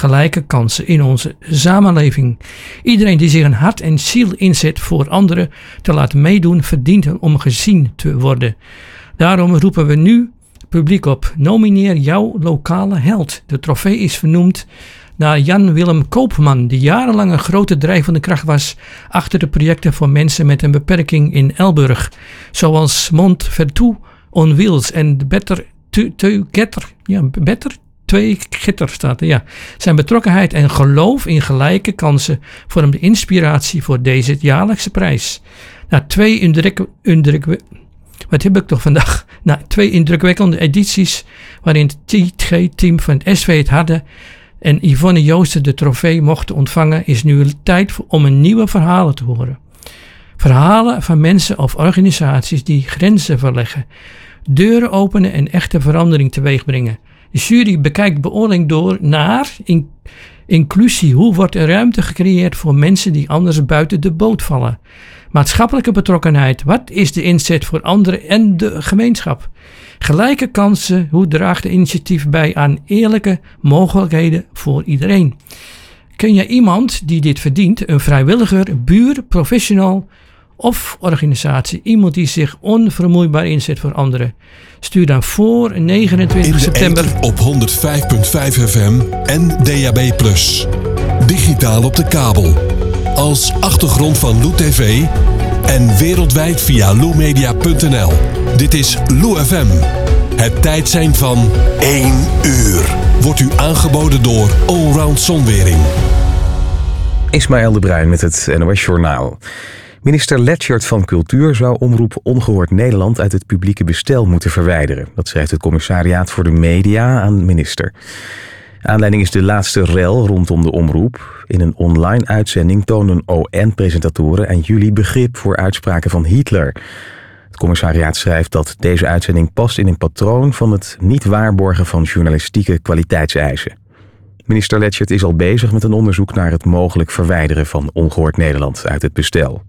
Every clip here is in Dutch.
gelijke kansen in onze samenleving. Iedereen die zich een hart en ziel inzet voor anderen te laten meedoen, verdient om gezien te worden. Daarom roepen we nu publiek op: nomineer jouw lokale held. De trofee is vernoemd naar Jan-Willem Koopman, die jarenlang een grote drijvende kracht was achter de projecten voor mensen met een beperking in Elburg, zoals Mont Ventoux on Wheels en Better Together staat er, ja. Zijn betrokkenheid en geloof in gelijke kansen vormt de inspiratie voor deze jaarlijkse prijs. Na twee indrukwekkende edities waarin het TG-team van het SV het hadden en Yvonne Joosten de trofee mochten ontvangen, is nu tijd om een nieuwe verhalen te horen. Verhalen van mensen of organisaties die grenzen verleggen, deuren openen en echte verandering teweeg brengen. De jury bekijkt beoordeling door naar inclusie. Hoe wordt er ruimte gecreëerd voor mensen die anders buiten de boot vallen? Maatschappelijke betrokkenheid. Wat is de inzet voor anderen en de gemeenschap? Gelijke kansen. Hoe draagt de initiatief bij aan eerlijke mogelijkheden voor iedereen? Ken je iemand die dit verdient? Een vrijwilliger, buur, professional of organisatie? Iemand die zich onvermoeibaar inzet voor anderen? Stuur dan voor 29 september op 105.5 FM en DAB+. Digitaal op de kabel. Als achtergrond van Lou TV en wereldwijd via loumedia.nl. Dit is Lou FM. Het tijdsein van 1 uur. Wordt u aangeboden door Allround Zonwering. Ismaël de Bruin met het NOS Journaal. Minister Letchert van Cultuur zou Omroep Ongehoord Nederland uit het publieke bestel moeten verwijderen. Dat schrijft het Commissariaat voor de Media aan de minister. Aanleiding is de laatste rel rondom de omroep. In een online uitzending toonden ON-presentatoren eind juli begrip voor uitspraken van Hitler. Het commissariaat schrijft dat deze uitzending past in een patroon van het niet waarborgen van journalistieke kwaliteitseisen. Minister Letchert is al bezig met een onderzoek naar het mogelijk verwijderen van Ongehoord Nederland uit het bestel.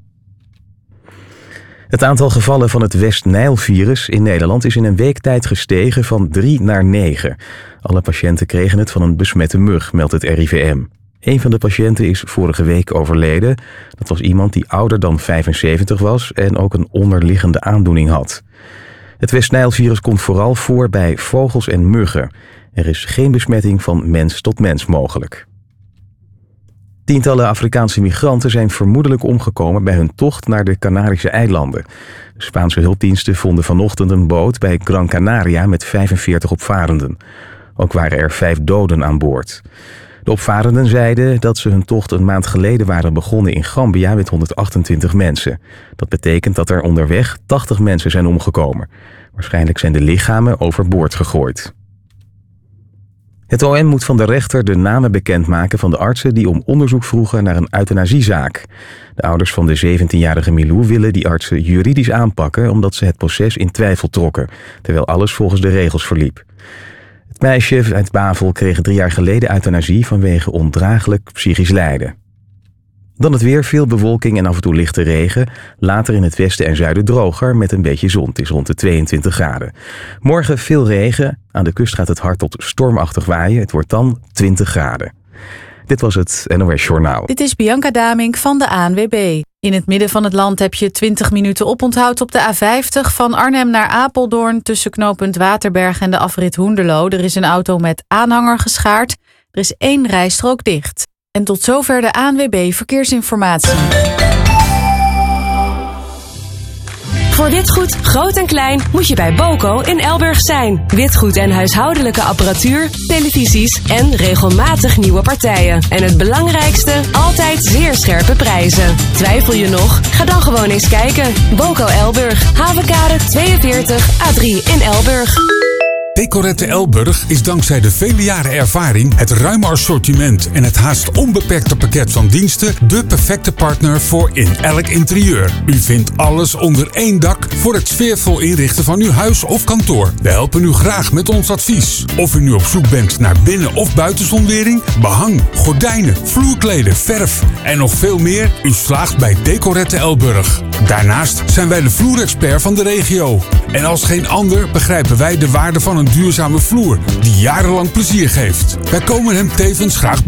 Het aantal gevallen van het West-Nijl-virus in Nederland is in een week tijd gestegen van 3 naar 9. Alle patiënten kregen het van een besmette mug, meldt het RIVM. Een van de patiënten is vorige week overleden. Dat was iemand die ouder dan 75 was en ook een onderliggende aandoening had. Het West-Nijl-virus komt vooral voor bij vogels en muggen. Er is geen besmetting van mens tot mens mogelijk. Tientallen Afrikaanse migranten zijn vermoedelijk omgekomen bij hun tocht naar de Canarische eilanden. De Spaanse hulpdiensten vonden vanochtend een boot bij Gran Canaria met 45 opvarenden. Ook waren er 5 doden aan boord. De opvarenden zeiden dat ze hun tocht een maand geleden waren begonnen in Gambia met 128 mensen. Dat betekent dat er onderweg 80 mensen zijn omgekomen. Waarschijnlijk zijn de lichamen overboord gegooid. Het OM moet van de rechter de namen bekendmaken van de artsen die om onderzoek vroegen naar een euthanasiezaak. De ouders van de 17-jarige Milou willen die artsen juridisch aanpakken omdat ze het proces in twijfel trokken, terwijl alles volgens de regels verliep. Het meisje uit Bavel kreeg 3 jaar geleden euthanasie vanwege ondraaglijk psychisch lijden. Dan het weer, veel bewolking en af en toe lichte regen. Later in het westen en zuiden droger met een beetje zon. Het is rond de 22 graden. Morgen veel regen. Aan de kust gaat het hard tot stormachtig waaien. Het wordt dan 20 graden. Dit was het NOS Journaal. Dit is Bianca Damink van de ANWB. In het midden van het land heb je 20 minuten oponthoud op de A50 van Arnhem naar Apeldoorn tussen knooppunt Waterberg en de afrit Hoenderloo. Er is een auto met aanhanger geschaard. Er is 1 rijstrook dicht. En tot zover de ANWB Verkeersinformatie. Voor witgoed, groot en klein, moet je bij Boco in Elburg zijn. Witgoed en huishoudelijke apparatuur, televisies en regelmatig nieuwe partijen. En het belangrijkste, altijd zeer scherpe prijzen. Twijfel je nog? Ga dan gewoon eens kijken. Boco Elburg, Havenkade 42 A3 in Elburg. Decorette Elburg is dankzij de vele jaren ervaring, het ruime assortiment en het haast onbeperkte pakket van diensten de perfecte partner voor in elk interieur. U vindt alles onder één dak voor het sfeervol inrichten van uw huis of kantoor. We helpen u graag met ons advies. Of u nu op zoek bent naar binnen- of buitenzonwering, behang, gordijnen, vloerkleden, verf en nog veel meer, u slaagt bij Decorette Elburg. Daarnaast zijn wij de vloerexpert van de regio. En als geen ander begrijpen wij de waarde van een duurzame vloer die jarenlang plezier geeft. Wij komen hem tevens graag